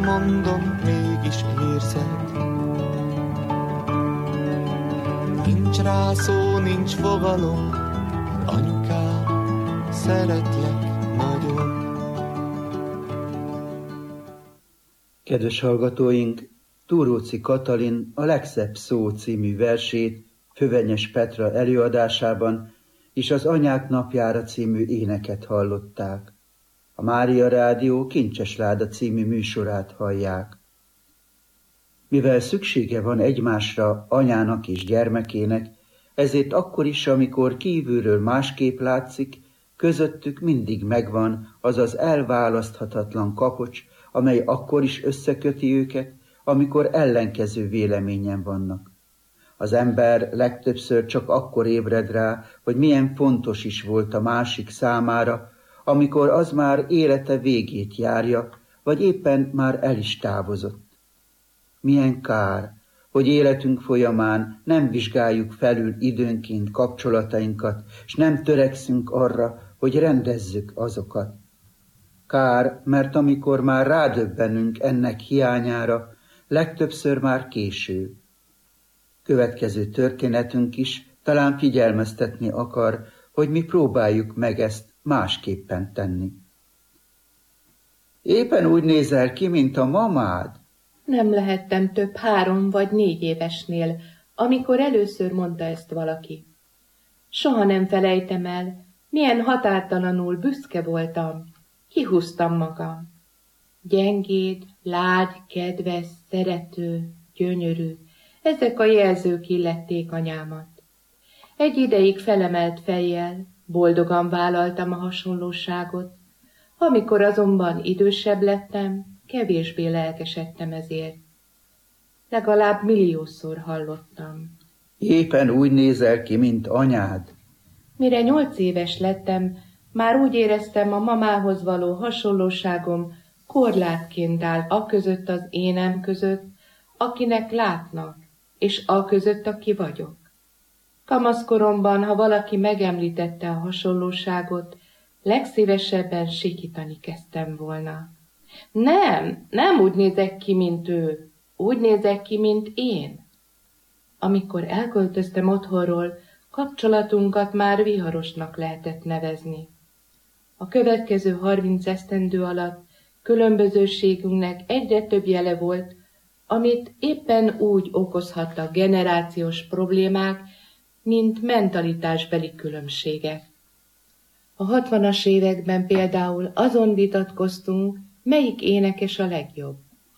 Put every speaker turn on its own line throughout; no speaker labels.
mondom, mégis érzed. Nincs rá szó, nincs fogalom, anyukám, szeretlek nagyon.
Kedves hallgatóink, Túróczi Katalin a Legszebb szó című versét Fövenyes Petra előadásában és az Anyák napjára című éneket hallották. A Mária Rádió Kincses Láda című műsorát hallják. Mivel szüksége van egymásra anyának és gyermekének, ezért akkor is, amikor kívülről másképp látszik, közöttük mindig megvan az az elválaszthatatlan kapocs, amely akkor is összeköti őket, amikor ellenkező véleményen vannak. Az ember legtöbbször csak akkor ébred rá, hogy milyen fontos is volt a másik számára, amikor az már élete végét járja, vagy éppen már el is távozott. Milyen kár, hogy életünk folyamán nem vizsgáljuk felül időnként kapcsolatainkat, és nem törekszünk arra, hogy rendezzük azokat. Kár, mert amikor már rádöbbenünk ennek hiányára, legtöbbször már késő. Következő történetünk is talán figyelmeztetni akar, hogy mi próbáljuk meg ezt másképpen tenni. Éppen úgy nézel ki, mint a mamád.
Nem lehettem több 3 vagy 4 évesnél, amikor először mondta ezt valaki. Soha nem felejtem el, milyen határtalanul büszke voltam. Kihúztam magam. Gyengéd, lágy, kedves, szerető, gyönyörű, ezek a jelzők illették anyámat. Egy ideig felemelt fejjel, boldogan vállaltam a hasonlóságot, amikor azonban idősebb lettem, kevésbé lelkesedtem ezért. Legalább milliószor hallottam.
Éppen úgy nézel ki, mint anyád.
Mire 8 éves lettem, már úgy éreztem, a mamához való hasonlóságom korlátként áll aközött az énem között, akinek látnak, és aközött, aki vagyok. Kamaszkoromban, ha valaki megemlítette a hasonlóságot, legszívesebben sikítani kezdtem volna. Nem úgy nézek ki, mint ő, úgy nézek ki, mint én. Amikor elköltöztem otthonról, kapcsolatunkat már viharosnak lehetett nevezni. A következő 30 esztendő alatt különbözőségünknek egyre több jele volt, amit éppen úgy okozhattak generációs problémák, mint mentalitásbeli különbségek. A 60-as években például azon vitatkoztunk, melyik énekes a legjobb.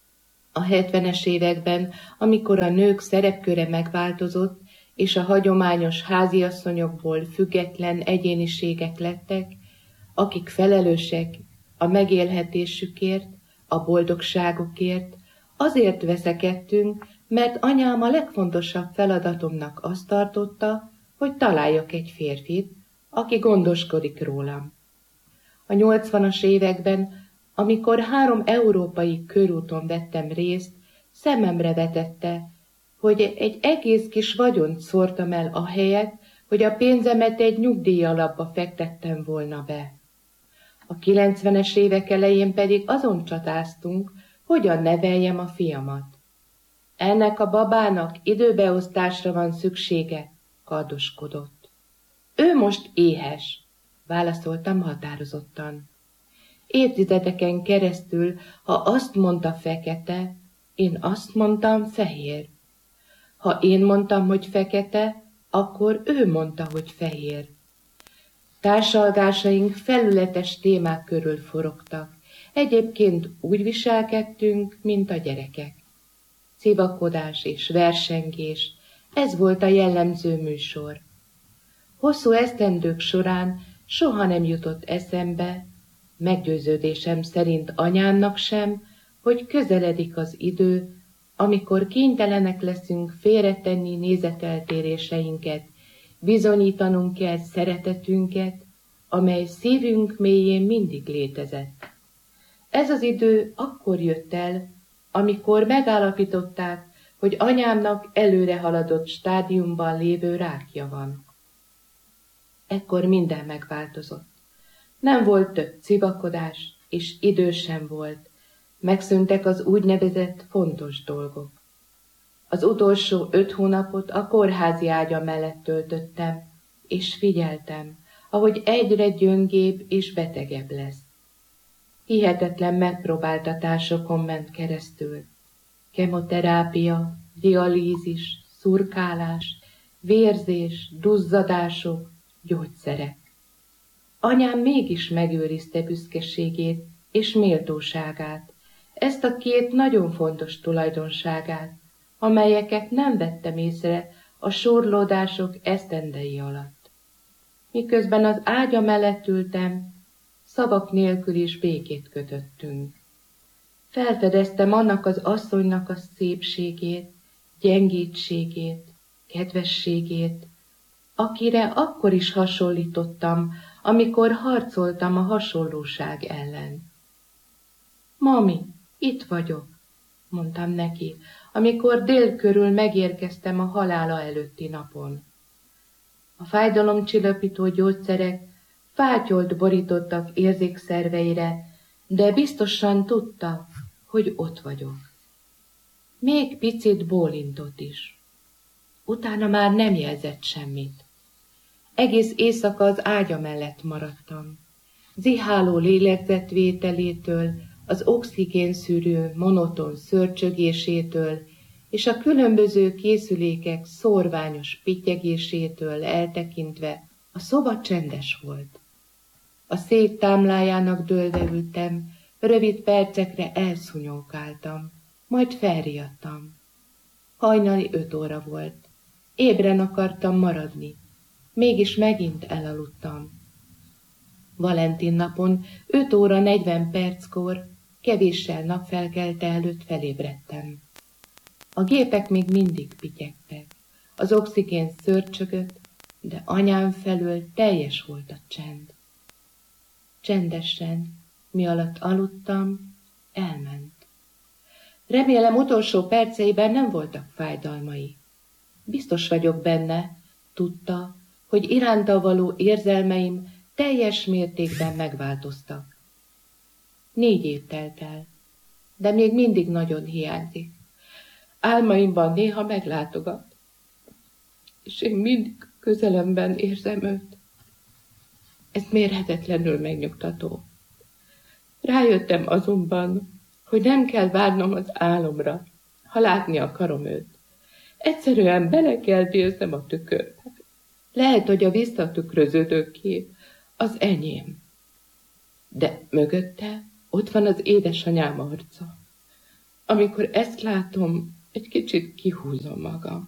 A 70-es években, amikor a nők szerepköre megváltozott, és a hagyományos háziasszonyokból független egyéniségek lettek, akik felelősek a megélhetésükért, a boldogságukért, azért veszekedtünk, mert anyám a legfontosabb feladatomnak azt tartotta, hogy találjak egy férfit, aki gondoskodik rólam. A 80-as években, amikor 3 európai körúton vettem részt, szememre vetette, hogy egy egész kis vagyont szórtam el ahelyett, hogy a pénzemet egy nyugdíjalapba fektettem volna be. A 90-es évek elején pedig azon csatáztunk, hogyan neveljem a fiamat. Ennek a babának időbeosztásra van szüksége, kardoskodott. Ő most éhes, válaszoltam határozottan. Évtizedeken keresztül, ha azt mondta fekete, én azt mondtam fehér. Ha én mondtam, hogy fekete, akkor ő mondta, hogy fehér. Társalgásaink felületes témák körül forogtak. Egyébként úgy viselkedtünk, mint a gyerekek. Civakodás és versengés, ez volt a jellemző műsor. Hosszú esztendők során soha nem jutott eszembe, meggyőződésem szerint anyámnak sem, hogy közeledik az idő, amikor kénytelenek leszünk félretenni nézeteltéréseinket, bizonyítanunk kell szeretetünket, amely szívünk mélyén mindig létezett. Ez az idő akkor jött el, amikor megállapították, hogy anyámnak előre haladott stádiumban lévő rákja van. Ekkor minden megváltozott. Nem volt több civakodás, és idő sem volt, Megszűntek az úgynevezett fontos dolgok. Az utolsó 5 hónapot a kórházi ágya mellett töltöttem, és figyeltem, ahogy egyre gyöngébb és betegebb lesz. Hihetetlen megpróbáltatásokon ment keresztül. Kemoterápia, dialízis, szurkálás, vérzés, duzzadások, gyógyszerek. Anyám mégis megőrizte büszkeségét és méltóságát, ezt a 2 nagyon fontos tulajdonságát, amelyeket nem vettem észre a sorlódások esztendei alatt. Miközben az ágya mellett ültem, szavak nélkül is békét kötöttünk. Felfedeztem annak az asszonynak a szépségét, gyengétségét, kedvességét, akire akkor is hasonlítottam, amikor harcoltam a hasonlóság ellen. Mami, itt vagyok, mondtam neki, amikor dél körül megérkeztem a halála előtti napon. A fájdalomcsillapító gyógyszerek fátyolt borítottak érzékszerveire, de biztosan tudta, hogy ott vagyok. Még picit bólintott is. Utána már nem jelzett semmit. Egész éjszaka az ágya mellett maradtam. Ziháló lélegzetvételétől, az oxigénszűrő monoton szörcsögésétől és a különböző készülékek szórványos pittyegésétől eltekintve a szoba csendes volt. A szék támlájának dőlve ültem, rövid percekre elszúnyókáltam, majd felriadtam. Hajnali 5 óra volt. Ébren akartam maradni, mégis megint elaludtam. Valentin napon 5 óra 40 perckor, kevéssel napfelkelte előtt felébredtem. A gépek még mindig pityegtek, az oxigén szörcsögött, de anyám felől teljes volt a csend. Csendesen, mi alatt aludtam, elment. Remélem utolsó perceiben nem voltak fájdalmai. Biztos vagyok benne, tudta, hogy iránta való érzelmeim teljes mértékben megváltoztak. 4 év telt el, de még mindig nagyon hiányzik. Álmaimban néha meglátogat, és én mindig közelemben érzem őt. Ez mérhetetlenül megnyugtató. Rájöttem azonban, hogy nem kell várnom az álomra, ha látni akarom őt. Egyszerűen bele kell néznem a tükörbe. Lehet, hogy a visszatükröződő kép az enyém. De mögötte ott van az édesanyám arca. Amikor ezt látom, egy kicsit kihúzom magam.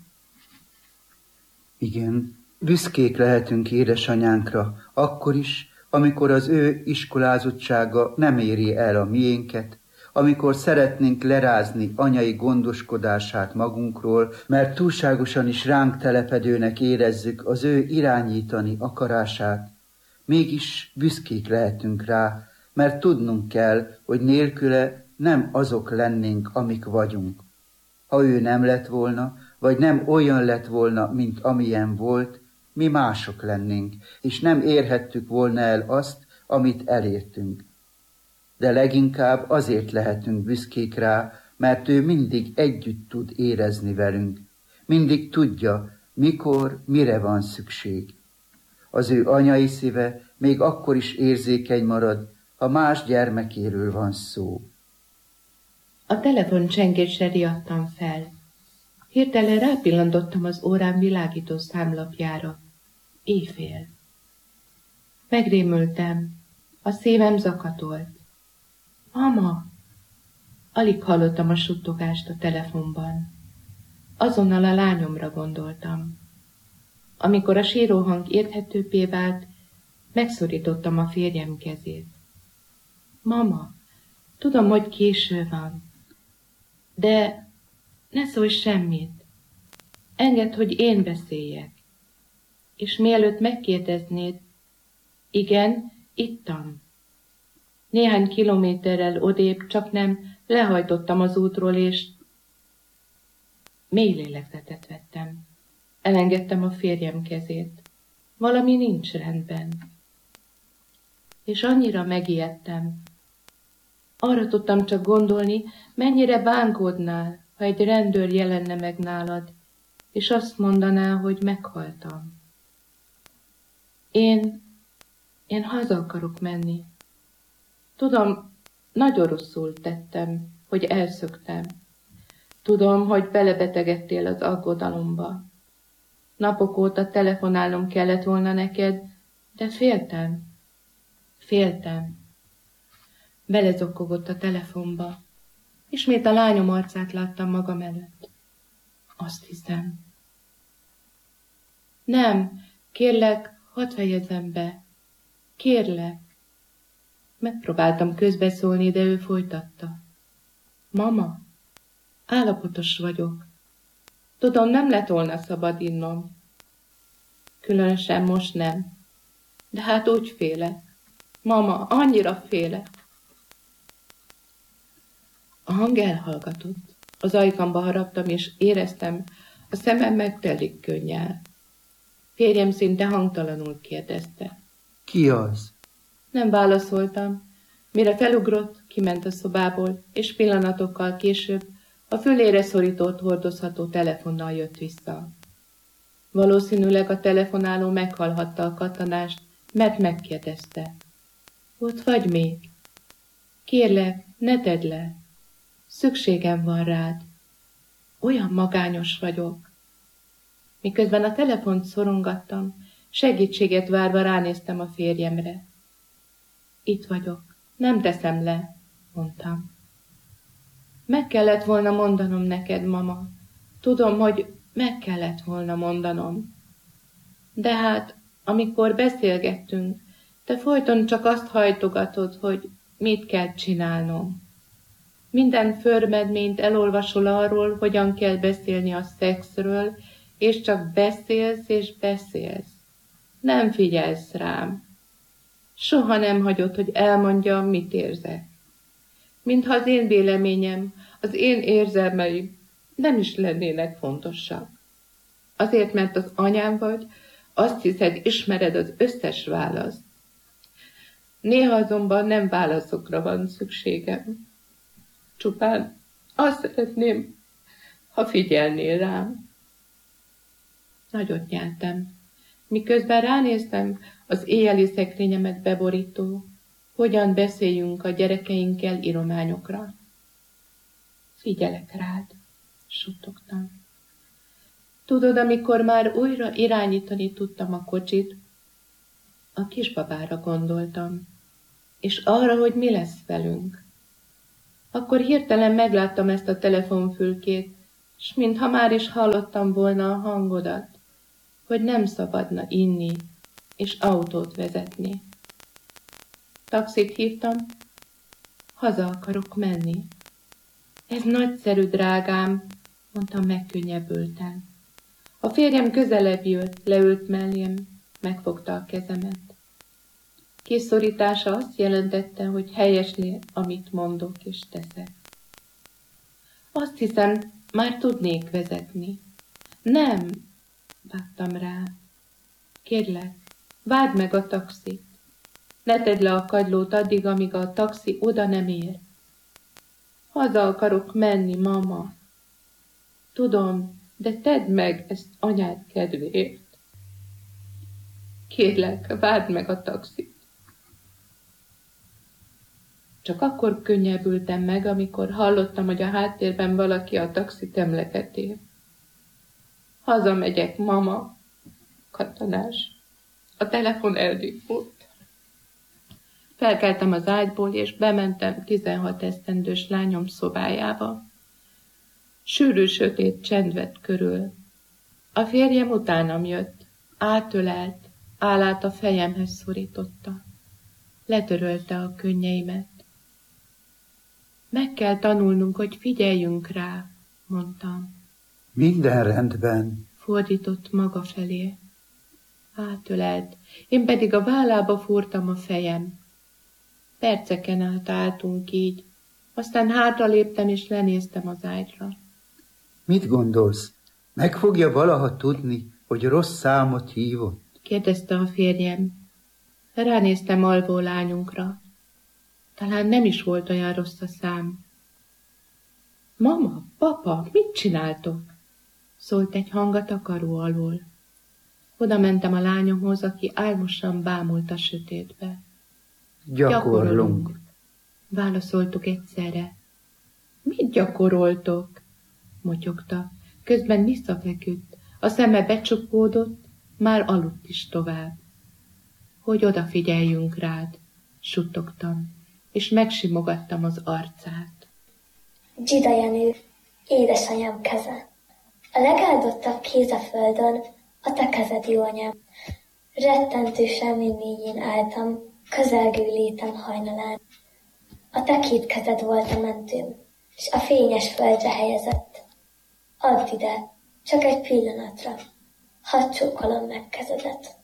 Igen, büszkék lehetünk édesanyánkra, akkor is, amikor az ő iskolázottsága nem éri el a miénket, amikor szeretnénk lerázni anyai gondoskodását magunkról, mert túlságosan is ránk telepedőnek érezzük az ő irányítani akarását, mégis büszkék lehetünk rá, mert tudnunk kell, hogy nélküle nem azok lennénk, amik vagyunk. Ha ő nem lett volna, vagy nem olyan lett volna, mint amilyen volt, mi mások lennénk, és nem érhettük volna el azt, amit elértünk. De leginkább azért lehetünk büszkék rá, mert ő mindig együtt tud érezni velünk. Mindig tudja, mikor, mire van szükség. Az ő anyai szíve még akkor is érzékeny marad, ha más gyermekéről van szó.
A telefon csengésre riadtam fel. Hirtelen rápillantottam az órám világító számlapjára. Éjfél. Megrémültem. A szívem zakatolt. Mama! Alig hallottam a suttogást a telefonban. Azonnal a lányomra gondoltam. Amikor a síróhang érthetőbbé vált, megszorítottam a férjem kezét. Mama, tudom, hogy késő van, de ne szólj semmit. Engedd, hogy én beszéljek. És mielőtt megkérdeznéd, igen, ittam. Néhány kilométerrel odébb csak nem lehajtottam az útról, és mély lélegzetet vettem. Elengedtem a férjem kezét. Valami nincs rendben. És annyira megijedtem. Arra tudtam csak gondolni, mennyire bánkódnál, ha egy rendőr jelenne meg nálad, és azt mondaná, hogy meghaltam. Én haza akarok menni. Tudom, nagyon rosszul tettem, hogy elszöktem. Tudom, hogy belebetegedtél az aggodalomba. Napok óta telefonálnom kellett volna neked, de féltem. Belezokkogott a telefonba. Ismét a lányom arcát láttam magam előtt. Azt hiszem. Nem, kérlek, hadd fejezzem be. Kérlek. Megpróbáltam közbeszólni, de ő folytatta. Mama, állapotos vagyok. Tudom, nem lett volna szabad innom. Különösen most nem. De hát úgy félek. Mama, annyira félek. A hang elhallgatott. Az ajkamba haraptam, és éreztem, a szemem megtelik könnyel. Férjem szinte hangtalanul kérdezte.
Ki az?
Nem válaszoltam. Mire felugrott, kiment a szobából, és pillanatokkal később a fülére szorított hordozható telefonnal jött vissza. Valószínűleg a telefonáló meghallhatta a kattanást, mert megkérdezte. Ott vagy még? Kérlek, ne tedd le. Szükségem van rád. Olyan magányos vagyok. Miközben a telefont szorongattam, segítséget várva ránéztem a férjemre. Itt vagyok, nem teszem le, mondtam. Meg kellett volna mondanom neked, mama. Tudom, hogy meg kellett volna mondanom. De hát, amikor beszélgettünk, te folyton csak azt hajtogatod, hogy mit kell csinálnom. Minden förmedményt elolvasol arról, hogyan kell beszélni a szexről, és csak beszélsz és beszélsz. Nem figyelsz rám. Soha nem hagyod, hogy elmondjam, mit érzek. Mintha az én véleményem, az én érzelmeim nem is lennének fontosak. Azért, mert az anyám vagy, azt hiszed, ismered az összes választ. Néha azonban nem válaszokra van szükségem. Csupán azt szeretném, ha figyelnél rám. Nagyot nyeltem, miközben ránéztem az éjjeli szekrényemet beborító, hogyan beszéljünk a gyerekeinkkel írományokra. Figyelek rád, suttogtam. Tudod, amikor már újra irányítani tudtam a kocsit, a kisbabára gondoltam, és arra, hogy mi lesz velünk. Akkor hirtelen megláttam ezt a telefonfülkét, s mintha már is hallottam volna a hangodat, hogy nem szabadna inni és autót vezetni. Taxit hívtam, haza akarok menni. Ez nagyszerű, drágám, mondtam megkönnyebbülten. A férjem közelebb jött, leült mellém, megfogta a kezemet. Kiszorítása azt jelentette, hogy helyesli, amit mondok és teszek. Azt hiszem, már tudnék vezetni. Nem, vágtam rá. Kérlek, várd meg a taxit. Ne tedd le a kagylót addig, amíg a taxi oda nem ér. Haza akarok menni, mama. Tudom, de tedd meg ezt anyád kedvéért. Kérlek, várd meg a taxit. Csak akkor könnyebbültem meg, amikor hallottam, hogy a háttérben valaki a taxit emlegeti. Hazamegyek, mama. Kattanás. A telefon eldífult. Felkeltem az ágyból, és bementem 16 esztendős lányom szobájába. Sűrű sötét csend vett körül. A férjem utánam jött, átölelt, állát a fejemhez szorította. Letörölte a könnyeimet. Meg kell tanulnunk, hogy figyeljünk rá, mondtam.
Minden rendben,
fordított maga felé. Átölelt, én pedig a vállába fúrtam a fejem. Perceken át álltunk így, aztán hátraléptem és lenéztem az ágyra.
Mit gondolsz? Meg fogja valaha tudni, hogy rossz számot hívott?
Kérdezte a férjem. Ránéztem alvó lányunkra. Talán nem is volt olyan rossz a szám. Mama, papa, mit csináltok? Szólt egy hang a takaró alól. Oda mentem a lányomhoz, aki álmosan bámult a sötétbe.
Gyakorlunk.
Válaszoltuk egyszerre. Mit gyakoroltok? Motyogta. Közben visszafeküdt. A szeme becsukódott, már aludt is tovább. Hogy odafigyeljünk rád, suttogtam, és megsimogattam az arcát.
Dzsida Jenő, édesanyám keze. A legáldottabb kéz a földön, a te kezed, jó anyám. Rettentő semmi mélyén álltam, közelgő létem hajnalán. A te két kezed volt a mentőm, s a fényes földre helyezett. Add ide, csak egy pillanatra, hadd csókolom meg kezedet.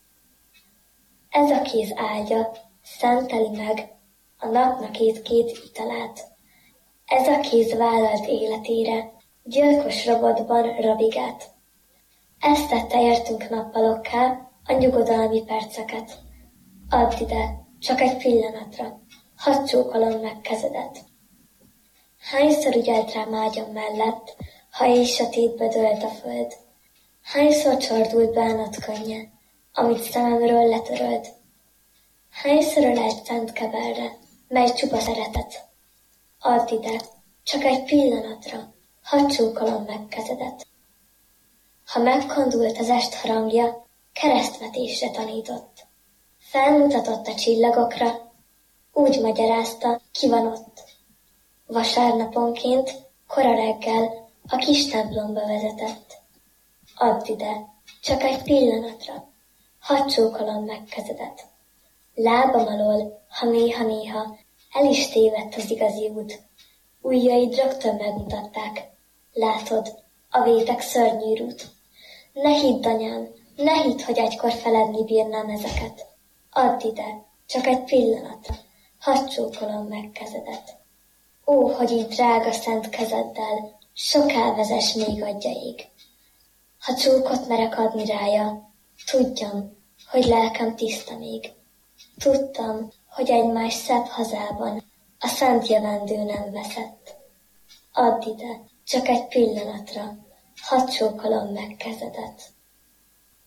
Ez a kéz áldja, szenteli meg a napnak két italát. Ez a kéz vállalt életére, gyilkos robotban rabigát. Ezt tette értünk nappalokká a nyugodalmi perceket. Add ide, csak egy pillanatra, hadd csókolom meg kezedet. Hányszor ügyelt rám ágyam mellett, ha éj sötétbe dőlt a föld? Hányszor csordult bánat könnye, amit szememről letörölt? Hányszor ölelt szent keberre, mely csupa szeretet? Add ide, csak egy pillanatra, hadd csókolom meg kezedet. Ha megkondult az est harangja, keresztvetésre tanított. Felmutatott a csillagokra, úgy magyarázta, ki van ott. Vasárnaponként, kora reggel a kis templomba vezetett. Add ide, csak egy pillanatra, hadd csókolom meg kezedet. Lábam alól, ha néha-néha el is tévedt az igazi út, ujjaid rögtön megmutatták. Látod, a vétek szörnyű rút. Ne hidd, anyám, ne hidd, hogy egykor feledni bírnám ezeket. Add ide, csak egy pillanatra, hadd csókolom meg kezedet. Ó, hogy így drága szent kezeddel soká vezess még adjaig. Ha csókot merek adni rája, tudjam, hogy lelkem tiszta még. Tudtam, hogy egymás szebb hazában a szent jövendő nem veszett. Add ide, csak egy pillanatra, hadd csókolom meg kezedet.